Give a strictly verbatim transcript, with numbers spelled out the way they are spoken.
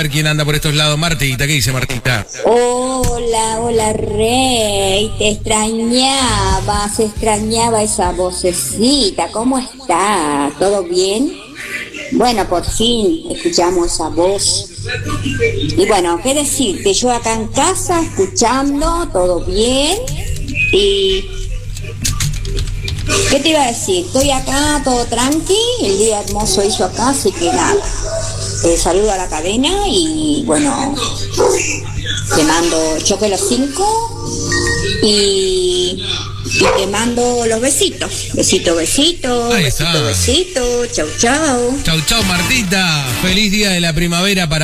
ver quién anda por estos lados. Martita, ¿qué dice Martita? Hola, hola Rey, te extrañaba, se extrañaba esa vocecita, ¿cómo está? ¿Todo bien? Bueno, por fin escuchamos esa voz. Y bueno, ¿qué decirte? Yo acá en casa escuchando, todo bien. Y ¿qué te iba a decir? Estoy acá todo tranqui, el día hermoso hizo acá, así que nada. Eh, saludo a la cadena y bueno, te mando choque los cinco y, y te mando los besitos. Besito, besito, Ahí besito, está. besito. Chau, chau. Chau, chau, Martita. Feliz día de la primavera para